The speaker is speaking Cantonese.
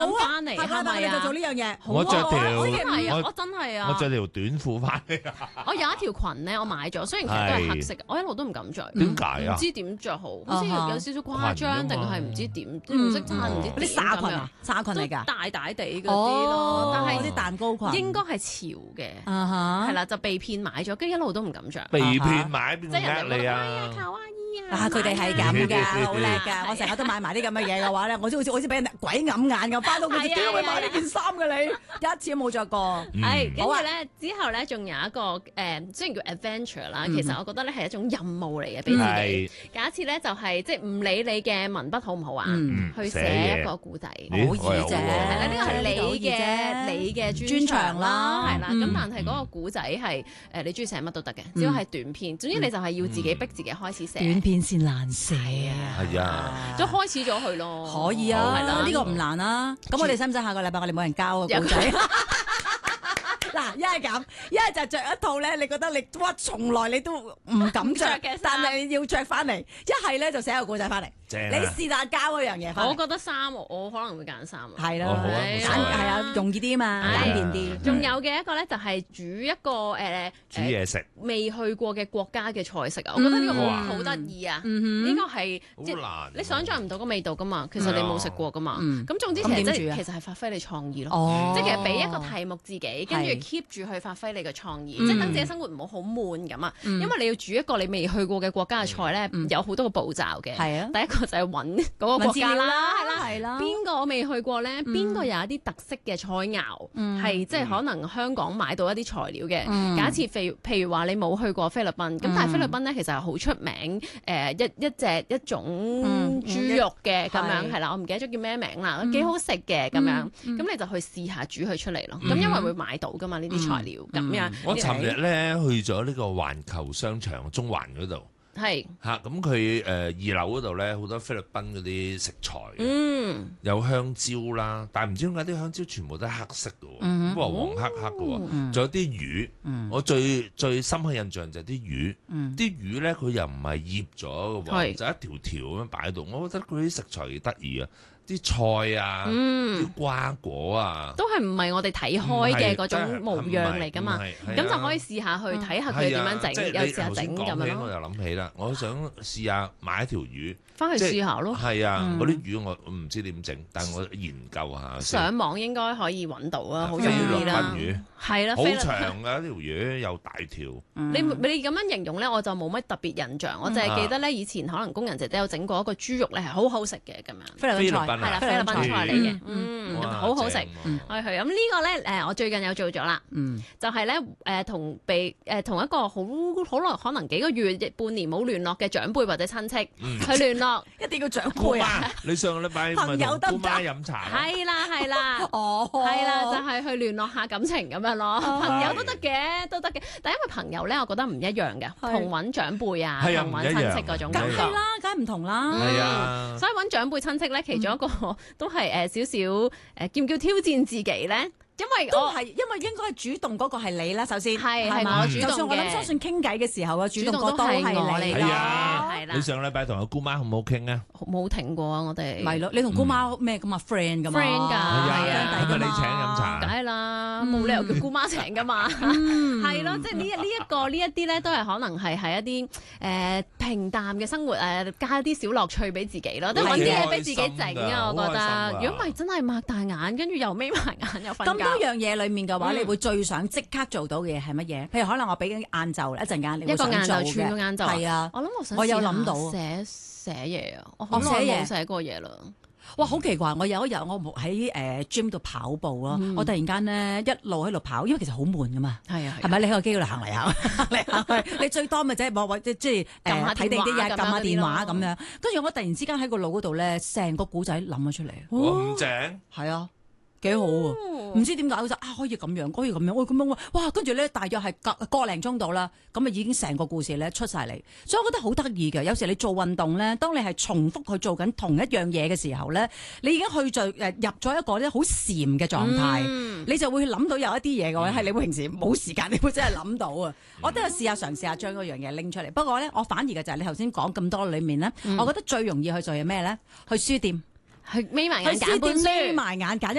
翻嚟，係咪啊？ 就做呢樣嘢。 我着條， 我真係啊！ 我着條短褲翻嚟啊！ 我有一條裙咧，我買咗，雖然其實都係黑色嘅，我一路都唔敢着。 點解啊？ 唔知點着好，好似有少少誇張，定係唔知點，唔識撐，唔知嗰啲紗裙啊，紗裙嚟㗎， 大大地嗰啲咯。但係啲蛋糕裙應該係潮嘅，係啦，就被騙買咗，跟住一路都唔敢着。 被騙買邊即係呃你啊？ 佢哋係咁㗎，好叻㗎！我成日都買埋啲咁嘅嘢嘅話咧，我好似俾人鬼揞眼咁，翻到佢點解會買呢件衫嘅你？一次都冇着過。 係，跟住咧之後咧，仲有一個雖然叫 adventure 啦，其實我覺得咧係一種任務嚟嘅，俾自己。假設咧就係即係唔理你嘅文筆好唔好啊，去寫一個故仔， 好易啫。 係啦，呢個係你嘅專長啦，係啦。咁但係嗰個故仔係你中意寫乜都得嘅，只要係短篇。總之你就係要自己逼自己開始寫。片先難寫啊！ 係啊， 都開始咗佢咯。 可以啊，係啦，呢個唔難啊。咁我哋使唔使下個禮拜我哋冇人交個故仔？嗱，一係咁，一係就着一套咧，你覺得你哇從來你都唔敢着嘅，但係你要着翻嚟。一係咧就寫個故仔翻嚟。你是但交嗰樣嘢翻嚟。 我覺得衫，我可能會揀衫。 係咯，係啊，容易啲嘛，簡便啲。 仲有嘅一個咧，就係煮一個煮嘢食未去過嘅國家嘅菜式啊！我覺得呢個好得意啊！呢個係即係你想象唔到個味道噶嘛，其實你冇食過噶嘛。咁總之其實係發揮你創意咯。即係其實俾一個題目自己，跟住 keep 住去發揮你嘅創意，即係等自己生活唔好好悶咁啊。因為你要煮一個你未去過嘅國家嘅菜咧，有好多個步驟嘅。係啊，第一個就係揾嗰個國家啦，係啦，邊個我未去過咧？邊個有一啲特色嘅菜肴係即係可能香港買到一啲材料嘅？假設譬如話你冇去過菲律賓，咁但係菲律賓咧其實係好出名一種豬肉嘅咁樣係啦，我唔記得咗叫咩名啦，幾好食嘅咁樣，咁你就去試下煮佢出嚟咯。咁因為會買到噶嘛呢啲材料咁樣。 我尋日咧去咗呢個環球商場中環嗰度。 係嚇，咁佢2樓嗰度咧好多菲律賓嗰啲食材，有香蕉啦，但係唔知點解啲香蕉全部都係黑色嘅喎，不過黃黑黑嘅喎，仲有啲魚，我最深刻印象就係啲魚，啲魚咧佢又唔係醃咗嘅喎，就一條條咁樣擺喺度，我覺得佢啲食材幾得意啊！啲菜啊，啲瓜果啊， 都係唔係我哋睇開嘅嗰種模樣嚟噶嘛？咁就可以試下去睇下佢點樣整，又試下整咁樣咯。 我又諗起啦，我想試下買一條魚， 翻去試下咯。係啊，嗰啲魚我唔知點整，但係我研究下。 上網應該可以揾到啊，好容易啦。係啦， 好長嘅一條魚，又大條。 你咁樣形容咧，我就冇乜特別印象。我淨係記得咧，以前可能工人姐姐有整過一個豬肉咧，係好好食嘅咁樣。 菲律賓菜。 係啦，菲律賓菜嚟嘅，好好食。我去咁呢個咧，我最近有做咗啦，就係咧同一個好耐，可能幾個月、半年冇聯絡嘅長輩或者親戚去聯絡， 一定要長輩啊！ 你上個禮拜朋友得唔得？ 姑媽飲茶係啦，係啦，就係去聯絡下感情咁樣咯。朋友都得嘅，都得嘅。但因為朋友咧，我覺得唔一樣嘅，同揾長輩啊，同揾親戚嗰種感覺， 梗係啦，梗係唔同啦。 係啊， 所以揾長輩親戚咧，其中一個都係少少叫唔叫挑戰自己咧？因為應該係主動嗰個係你啦，首先係我主動嘅。 就算我諗相信傾偈嘅時候嘅主動嗰都係你啦。係啦。你上個禮拜同阿姑媽好唔好傾啊？ 冇停過啊！我哋咪咯，你同姑媽咩咁啊 friend 㗎嘛 ？friend 㗎，係啊。咁你請飲茶？ 梗係啦，冇理由叫姑媽請㗎嘛。係咯，即係呢一啲咧，都係可能係喺一啲平淡嘅生活加啲小樂趣俾自己咯，都揾啲嘢俾自己整啊！我覺得，如果唔係真係擘大眼，跟住又眯埋眼又瞓覺。 咁多樣嘢裡面嘅話，你會最想即刻做到嘅嘢係乜嘢？譬如可能我俾緊晏晝一陣間，你會想做嘅。一個晏晝，全個晏晝。係啊，我有諗到寫嘢啊！我好耐冇寫過嘢啦。 哇，好奇怪！我有一日我喺gym 度跑步咯，我突然間咧一路喺度跑，因為其實好悶噶嘛。係啊，係咪你喺個機度行嚟行去？你最多咪即係即係睇定啲嘢，撳下電話咁樣。跟住我突然之間喺個腦嗰度咧，成個古仔諗咗出嚟。 咁正係啊！幾好喎！唔知點解可以咁樣，可以咁樣，咁樣哇！跟住咧，大約係個零鐘度啦，咁啊已經成個故事咧出晒嚟，所以我覺得好得意嘅。有時你做運動咧，當你係重複去做緊同一樣嘢嘅時候咧，你已經入咗一個咧好禪嘅狀態，你就會諗到有一啲嘢嘅話係你會平時冇時間，你會真係諗到啊！我都有嘗試下將嗰樣嘢拎出嚟。不過咧，我反而嘅就係你頭先講咁多裏面咧，我覺得最容易去做係咩咧？去書店。 係眯埋眼揀去書店本書， 眯埋眼揀